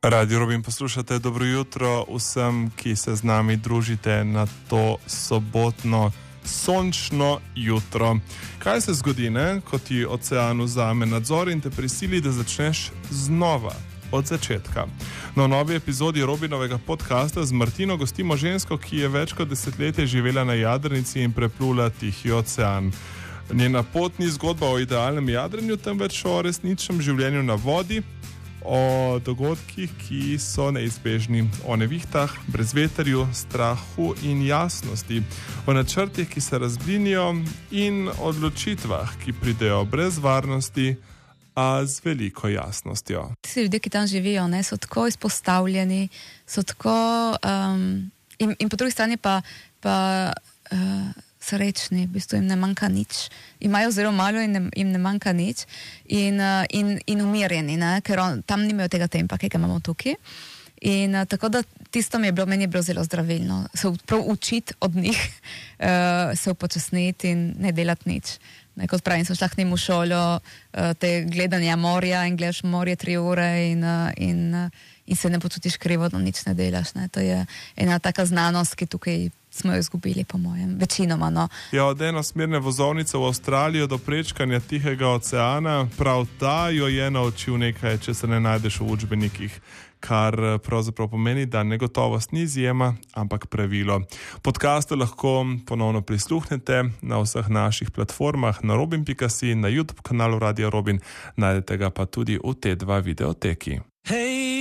Radio Robin poslušate, dobro jutro vsem, ki se z nami družite na to sobotno sončno jutro. Kaj se zgodi, ko ti ocean vzame nadzor in te prisili, da začneš znova, od začetka? Na novi epizodi Robinovega podcasta z Martino gostimo žensko, ki je več kot desetletje živela na jadrnici in preplula Tihi ocean. Njena pot ni zgodba o idealnem jadranju, temveč o resničnem življenju na vodi, o dogodkih, ki so neizbežni, o nevihtah, brezvetrju, strahu in jasnosti, o načrtih, ki se razblinijo in odločitvah, ki pridejo brez varnosti, a z veliko jasnostjo. Vsi ljudje, ki tam živijo, so tako izpostavljeni, so tako in po drugi strani pa srečni, v bistvu jim ne manjka nič. Imajo zelo malo in jim ne manjka nič in umirjeni, ker tam nimajo tega tempa, ki ga imamo tukaj. In tako da tisto meni je bilo zelo zdravilno. Se prav učiti od njih, se upočasniti in ne delati nič. Kot pravim, sem šla k njim v šolo, te gledanja morja in gledaš morje 3 ure in se ne počutiš krivo, da nič ne delaš. To je ena taka znanost, ki tukaj smo jo izgubili, po mojem, večinoma. Ja, od enosmerne vozovnice v Avstralijo do prečkanja Tihega oceana, prav ta jo je naučil nekaj, če se ne najdeš v učbenikih, kar pravzaprav pomeni, da negotovost ni izjema, ampak pravilo. Podcastu lahko ponovno prisluhnete na vseh naših platformah, na robin.si, na YouTube kanalu Radio Robin, najdete ga pa tudi v T2 videoteki.